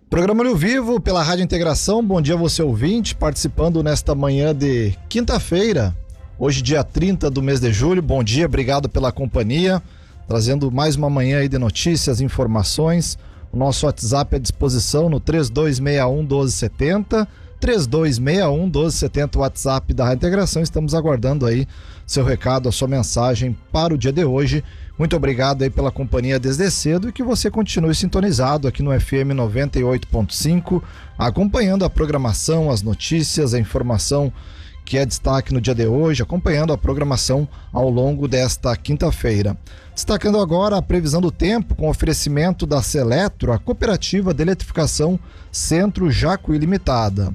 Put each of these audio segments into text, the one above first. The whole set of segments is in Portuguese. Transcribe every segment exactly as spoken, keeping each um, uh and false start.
Programa Olho Vivo pela Rádio Integração. Bom dia você ouvinte, participando nesta manhã de quinta-feira, hoje dia trinta do mês de julho. Bom dia, obrigado pela companhia, trazendo mais uma manhã aí de notícias, informações. O nosso WhatsApp à disposição no três dois seis um, um dois sete zero, três dois seis um, um dois sete zero, o WhatsApp da Rádio Integração. Estamos aguardando aí seu recado, a sua mensagem para o dia de hoje. Muito obrigado aí pela companhia desde cedo e que você continue sintonizado aqui no F M noventa e oito ponto cinco, acompanhando a programação, as notícias, a informação que é destaque no dia de hoje, acompanhando a programação ao longo desta quinta-feira. Destacando agora a previsão do tempo com oferecimento da Seletro, a cooperativa de eletrificação Centro Jacuí Limitada.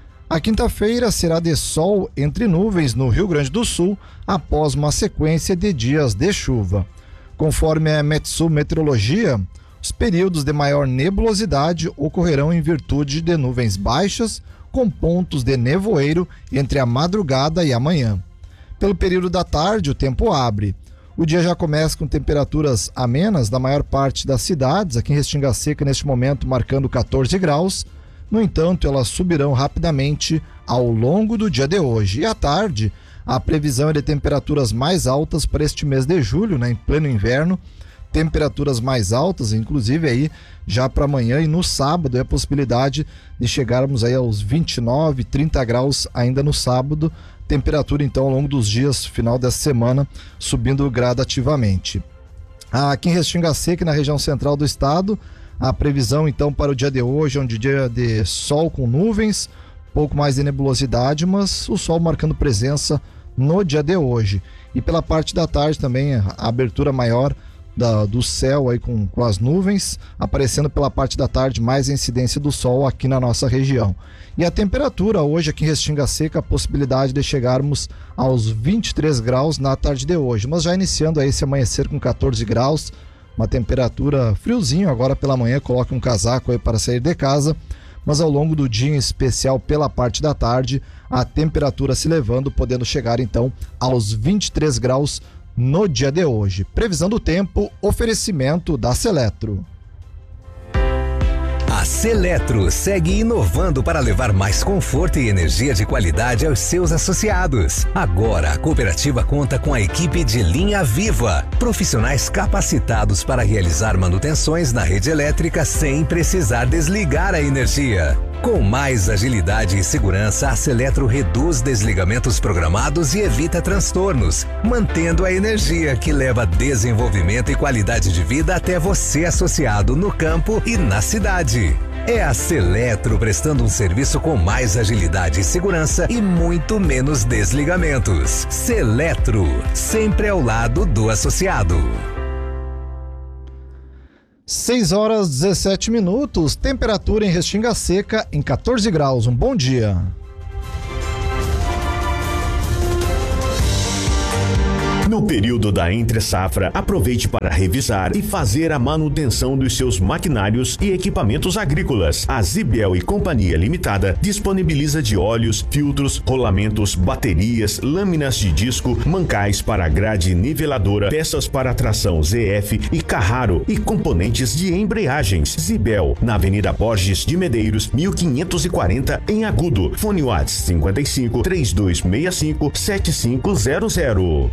A quinta-feira será de sol entre nuvens no Rio Grande do Sul, após uma sequência de dias de chuva. Conforme a Metsul Meteorologia, os períodos de maior nebulosidade ocorrerão em virtude de nuvens baixas, com pontos de nevoeiro entre a madrugada e a manhã. Pelo período da tarde, o tempo abre. O dia já começa com temperaturas amenas na maior parte das cidades, aqui em Restinga Seca neste momento marcando quatorze graus. No entanto, elas subirão rapidamente ao longo do dia de hoje. E à tarde, a previsão é de temperaturas mais altas para este mês de julho, né, em pleno inverno. Temperaturas mais altas, inclusive aí já para amanhã e no sábado, é a possibilidade de chegarmos aí aos vinte e nove, trinta graus ainda no sábado. Temperatura então ao longo dos dias, final dessa semana, subindo gradativamente. Aqui em Restinga Seca, na região central do estado, a previsão então para o dia de hoje é um dia de sol com nuvens, pouco mais de nebulosidade, mas o sol marcando presença no dia de hoje. E pela parte da tarde também a abertura maior da, do céu aí com, com as nuvens, aparecendo pela parte da tarde mais a incidência do sol aqui na nossa região. E a temperatura hoje aqui em Restinga Seca, a possibilidade de chegarmos aos vinte e três graus na tarde de hoje, mas já iniciando aí esse amanhecer com quatorze graus, uma temperatura friozinho agora pela manhã, coloque um casaco aí para sair de casa, mas ao longo do dia, em especial pela parte da tarde, a temperatura se elevando, podendo chegar então aos vinte e três graus no dia de hoje. Previsão do tempo, oferecimento da Seletro. A Seletro segue inovando para levar mais conforto e energia de qualidade aos seus associados. Agora, a cooperativa conta com a equipe de linha viva, profissionais capacitados para realizar manutenções na rede elétrica sem precisar desligar a energia. Com mais agilidade e segurança, a Seletro reduz desligamentos programados e evita transtornos, mantendo a energia que leva desenvolvimento e qualidade de vida até você, associado no campo e na cidade. É a Seletro prestando um serviço com mais agilidade e segurança e muito menos desligamentos. Seletro, sempre ao lado do associado. seis horas e dezessete minutos, temperatura em Restinga Seca em quatorze graus. Um bom dia. No período da entre-safra, aproveite para revisar e fazer a manutenção dos seus maquinários e equipamentos agrícolas. A Zibel e Companhia Limitada disponibiliza de óleos, filtros, rolamentos, baterias, lâminas de disco, mancais para grade niveladora, peças para tração Z F e Carraro e componentes de embreagens. Zibel, na Avenida Borges de Medeiros, mil quinhentos e quarenta, em Agudo. Fone WhatsApp cinquenta e cinco, três dois seis cinco, sete cinco zero zero.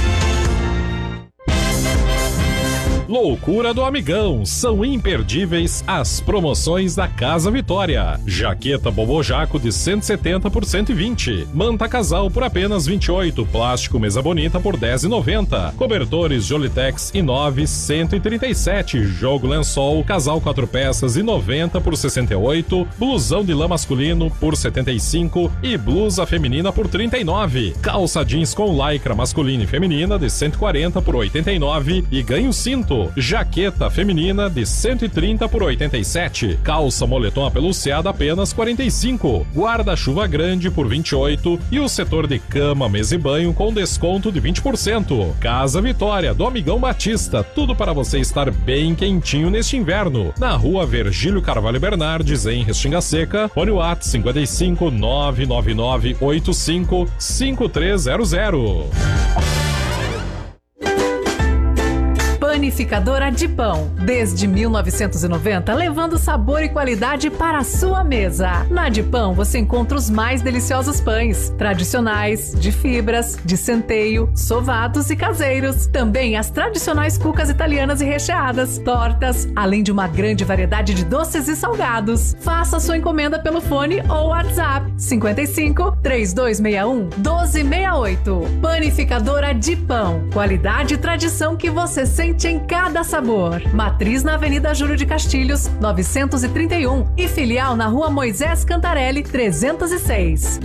Loucura do Amigão, são imperdíveis as promoções da Casa Vitória. Jaqueta Bobojaco de cento e setenta por cento e vinte, manta casal por apenas vinte e oito, plástico mesa bonita por dez e noventa, cobertores Jolitex e nove, cento e trinta e sete, jogo lençol casal quatro peças e noventa por sessenta e oito, blusão de lã masculino por setenta e cinco e blusa feminina por trinta e nove, calça jeans com lycra masculina e feminina de cento e quarenta por oitenta e nove e ganho cinto. Jaqueta feminina de cento e trinta por oitenta e sete, calça moletom apeluciada apenas quarenta e cinco, guarda-chuva grande por vinte e oito e o setor de cama, mesa e banho com desconto de vinte por cento. Casa Vitória, do Amigão Batista, tudo para você estar bem quentinho neste inverno. Na rua Virgílio Carvalho Bernardes, em Restinga Seca, fone WhatsApp cinquenta e cinco, nove nove nove oito cinco, cinco três zero zero. Panificadora de Pão. Desde mil novecentos e noventa, levando sabor e qualidade para a sua mesa. Na de Pão você encontra os mais deliciosos pães, tradicionais, de fibras, de centeio, sovados e caseiros. Também as tradicionais cucas italianas e recheadas, tortas, além de uma grande variedade de doces e salgados. Faça sua encomenda pelo fone ou WhatsApp cinquenta e cinco, três dois seis um, um dois seis oito. Panificadora de Pão. Qualidade e tradição que você sente em cada sabor. Matriz na Avenida Júlio de Castilhos, novecentos e trinta e um e filial na Rua Moisés Cantarelli, trezentos e seis.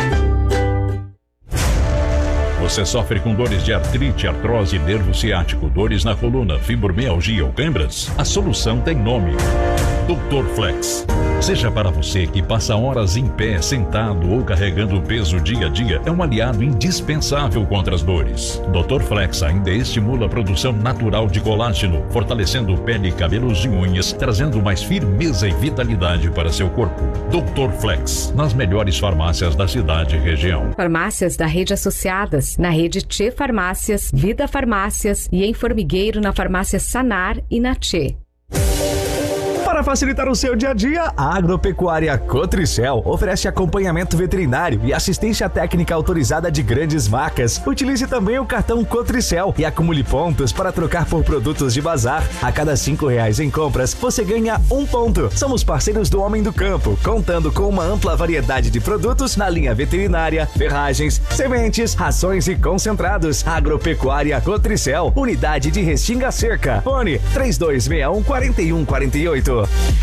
Você sofre com dores de artrite, artrose, nervo ciático, dores na coluna, fibromialgia ou câimbras? A solução tem nome: doutor Flex. Seja para você que passa horas em pé, sentado ou carregando peso dia a dia, é um aliado indispensável contra as dores. doutor Flex ainda estimula a produção natural de colágeno, fortalecendo pele, cabelos e unhas, trazendo mais firmeza e vitalidade para seu corpo. doutor Flex, nas melhores farmácias da cidade e região. Farmácias da rede associadas, na rede Tchê Farmácias, Vida Farmácias e em Formigueiro na farmácia Sanar e na Tchê. Para facilitar o seu dia a dia, a Agropecuária Cotricel oferece acompanhamento veterinário e assistência técnica autorizada de grandes marcas. Utilize também o cartão Cotricel e acumule pontos para trocar por produtos de bazar. A cada cinco reais em compras, você ganha um ponto. Somos parceiros do Homem do Campo, contando com uma ampla variedade de produtos na linha veterinária, ferragens, sementes, rações e concentrados. Agropecuária Cotricel, unidade de Restinga Seca. Fone três dois seis um, quatro um quatro oito.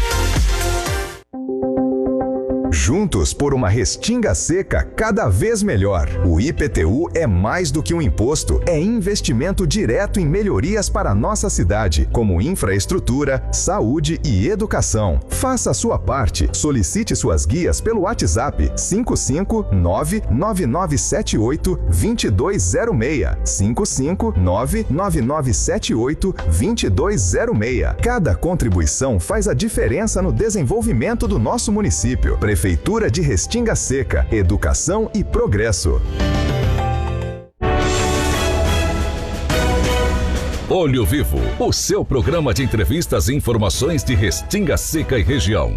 Juntos por uma Restinga Seca cada vez melhor. O I P T U é mais do que um imposto, é investimento direto em melhorias para a nossa cidade, como infraestrutura, saúde e educação. Faça a sua parte. Solicite suas guias pelo WhatsApp cinco cinco nove nove nove sete oito dois dois zero seis. cinco cinco nove nove nove sete oito dois dois zero seis. Cada contribuição faz a diferença no desenvolvimento do nosso município. Prefeitura Prefeitura de Restinga Seca, Educação e Progresso. Olho Vivo, o seu programa de entrevistas e informações de Restinga Seca e região.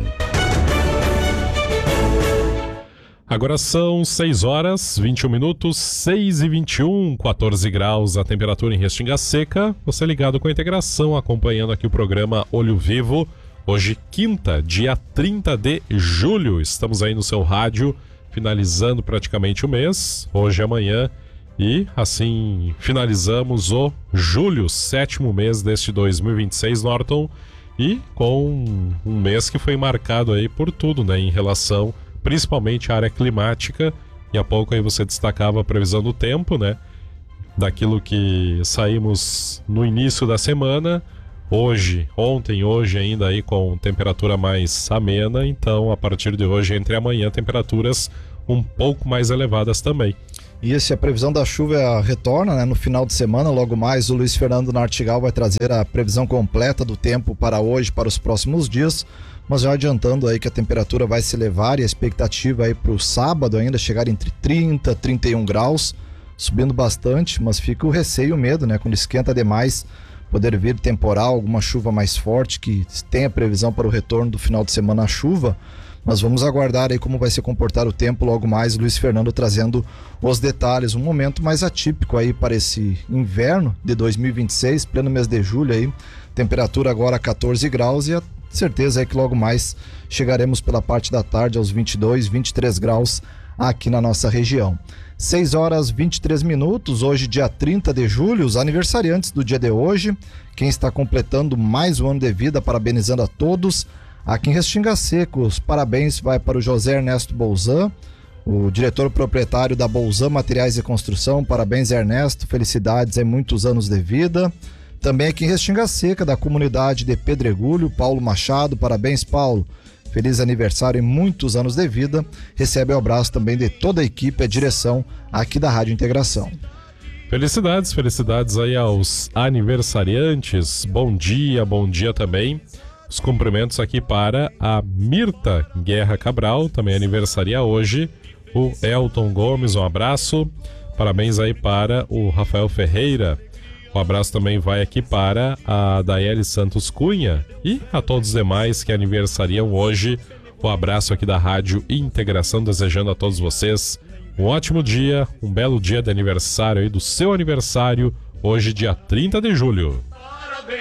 Agora são seis horas, vinte e um minutos, seis e vinte e um, quatorze graus a temperatura em Restinga Seca. Você ligado com a integração, acompanhando aqui o programa Olho Vivo. Hoje, quinta, dia trinta de julho, estamos aí no seu rádio, finalizando praticamente o mês, hoje e amanhã, e assim finalizamos o julho, sétimo mês deste dois mil e vinte e seis, Norton, e com um mês que foi marcado aí por tudo, né, em relação principalmente à área climática, e há pouco aí você destacava a previsão do tempo, né, daquilo que saímos no início da semana. Hoje, ontem, hoje ainda aí com temperatura mais amena, então a partir de hoje, entre amanhã, temperaturas um pouco mais elevadas também. E se a previsão da chuva retorna, né, no final de semana, logo mais o Luiz Fernando Nartigal vai trazer a previsão completa do tempo para hoje, para os próximos dias, mas já adiantando aí que a temperatura vai se elevar e a expectativa aí para o sábado ainda chegar entre trinta e trinta e um graus, subindo bastante, mas fica o receio e o medo, né, quando esquenta demais, poder vir temporal, alguma chuva mais forte, que tem a previsão para o retorno do final de semana à chuva, mas vamos aguardar aí como vai se comportar o tempo logo mais, Luiz Fernando trazendo os detalhes, um momento mais atípico aí para esse inverno de dois mil e vinte e seis, pleno mês de julho aí, temperatura agora quatorze graus e a certeza é que logo mais chegaremos pela parte da tarde aos vinte e dois, vinte e três graus aqui na nossa região. seis horas e vinte e três minutos, hoje dia trinta de julho, os aniversariantes do dia de hoje, quem está completando mais um ano de vida, parabenizando a todos, aqui em Restinga Seca, os parabéns vai para o José Ernesto Bolzan, o diretor proprietário da Bolzan Materiais e Construção, parabéns Ernesto, felicidades em muitos anos de vida. Também aqui em Restinga Seca, da comunidade de Pedregulho, Paulo Machado, parabéns Paulo. Feliz aniversário e muitos anos de vida. Recebe o abraço também de toda a equipe e a direção aqui da Rádio Integração. Felicidades, felicidades aí aos aniversariantes. Bom dia, bom dia também. Os cumprimentos aqui para a Mirta Guerra Cabral, também aniversaria hoje. O Elton Gomes, um abraço. Parabéns aí para o Rafael Ferreira. O abraço também vai aqui para a Daiele Santos Cunha e a todos os demais que aniversariam hoje. O abraço aqui da Rádio Integração, desejando a todos vocês um ótimo dia, um belo dia de aniversário aí, do seu aniversário, hoje dia trinta de julho.